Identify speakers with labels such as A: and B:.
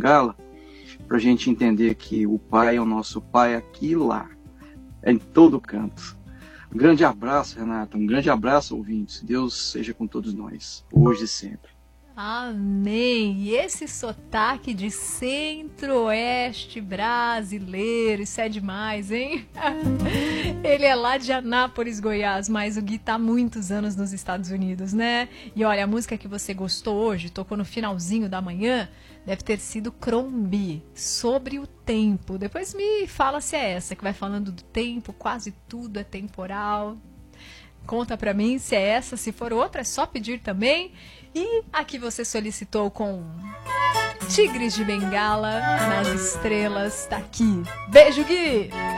A: Bengala, para a gente entender que o Pai é o nosso Pai aqui e lá, é em todo canto. Um grande abraço, Renata, um grande abraço, ouvintes. Deus seja com todos nós, hoje e sempre.
B: Amém! E esse sotaque de centro-oeste brasileiro, isso é demais, hein? Ele é lá de Anápolis, Goiás, mas o Gui tá há muitos anos nos Estados Unidos, né? E olha, a música que você gostou hoje, tocou no finalzinho da manhã, deve ter sido Crombie, Sobre o Tempo. Depois me fala se é essa, que vai falando do tempo, quase tudo é temporal. Conta pra mim se é essa, se for outra é só pedir também. E aqui você solicitou com Tigres de Bengala nas estrelas, tá aqui. Beijo, Gui!